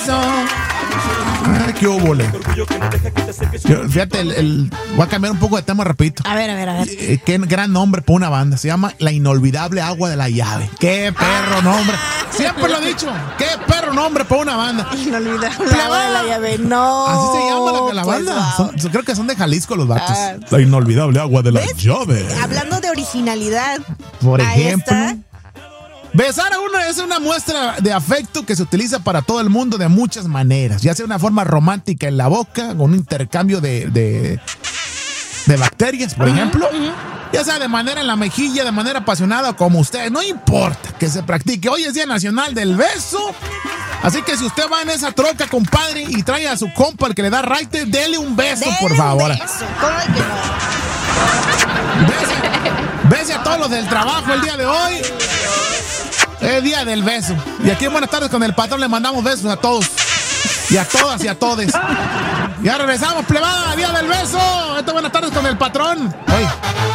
beso. Ay, qué óvole. Fíjate, voy a cambiar un poco de tema rapidito. A ver. Qué gran nombre para una banda. Se llama La Inolvidable Agua de la Llave. Qué perro nombre. Siempre lo he dicho. Qué perro nombre para una banda. Inolvidable Agua de la Llave. No. Así se llama la pues, banda. Wow. Creo que son de Jalisco los vatos. La Inolvidable Agua de la Llave. Hablando de originalidad. Por ahí ejemplo. está. Besar a uno es una muestra de afecto que se utiliza para todo el mundo de muchas maneras, ya sea una forma romántica en la boca, con un intercambio de bacterias, por ejemplo, ya sea de manera en la mejilla, de manera apasionada, como usted, no importa que se practique. Hoy es Día Nacional del Beso, así que si usted va en esa troca, compadre, y trae a su compa el que le da raite, dele un beso, por favor. ¿Cómo que no? Bese a todos los del trabajo el día de hoy. Es día del beso. Y aquí en Buenas Tardes con el Patrón le mandamos besos a todos. Y a todas y a todes. Ya regresamos, plebada, día del beso. Esto es Buenas Tardes con el Patrón. Oye.